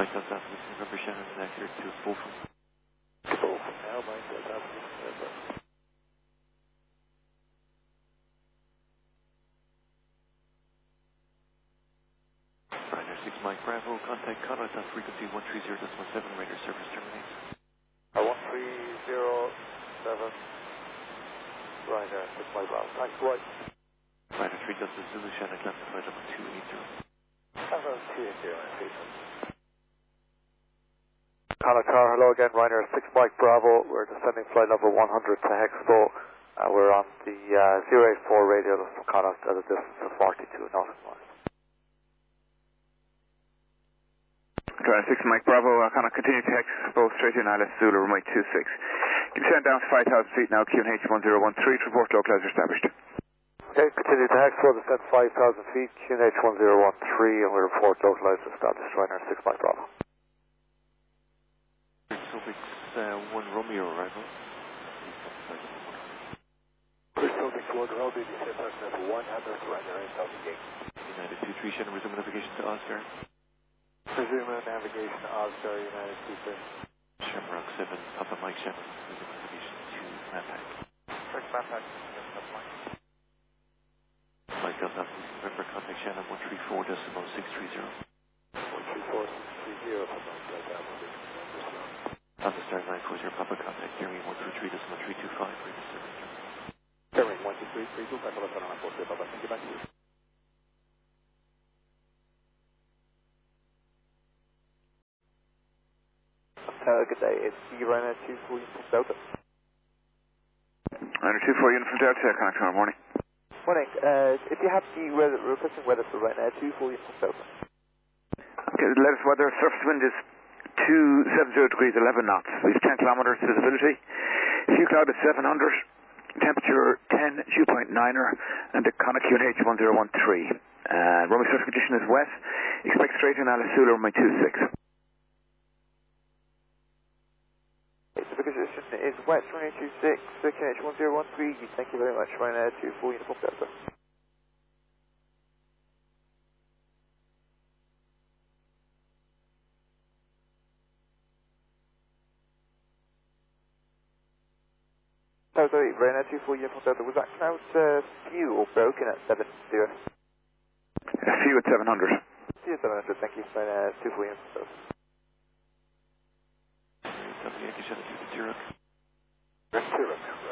Delta South, November Shannon, accurate to Bolton. Bolton now, Mike, Delta South. Ryder 6 Mike Bravo, contact Conrad on frequency 130.17, radar service terminates. 130.7, Ryder 6 Mike Bravo, thanks, right. Ryder 3 Delta Zulu, Shannon, Atlanta, flight level 280. Hello, 280, Connor, hello again, Ryder 6 Mike Bravo, we're descending flight level 100 to Hexpo. We're on the 084 radio from Connacht at a distance of 42 nautical miles. Ryder 6 Mike Bravo, Connacht continue to Hexpo, straight in Alice Zulu, runway 26. Keep descend down to 5,000 feet now, QNH 1013 to report localizer established. Okay, continue to Hexpo, descend 5,000 feet, QNH 1013, and we report localizer established, Ryder 6 Mike Bravo. Celtics 1 Romeo arrival. Celtics 1 Romeo, descend level 100, Ryder 8000 gate. United 23, Shannon, resume navigation to Oscar. Resume navigation to Oscar, United 23. Shamrock 7, Papa Mike Shannon, resume navigation to Mapac. Correct, Mapac, Mike Delta, November, contact Shannon 134.630. 134.630 for Mike Delta. Delta Star 940, Papa, contact Gary 123.325, radar service terminates. Gary 123.325, Papa, Star 940, Papa, thank you, back to you. Good day, it's the Ryder 24 unit from Delta. Ryder 24 unit from Delta, Connacht tomorrow morning. Morning, if you have the weather, requesting weather for Ryder 24 unit from Delta. Okay, the latest weather, surface wind is 270 degrees 11 knots. We have 10 kilometers visibility. Few cloud at 700, temperature 10, dew point 9er, and the Connacht QNH 1013. Runway surface condition is wet. Expect straight in Alice Zulu, runway 26. The position is wet, runway 26, QNH 1013. Thank you very much, Ryder 24 unit from Delta. Sorry, Ryder 24 unit from Delta. Was that cloud few or broken at 70? Few at 700. Few at 700, thank you, Ryder 24 unit from Delta. Yankee Shannon to Turok. Turok.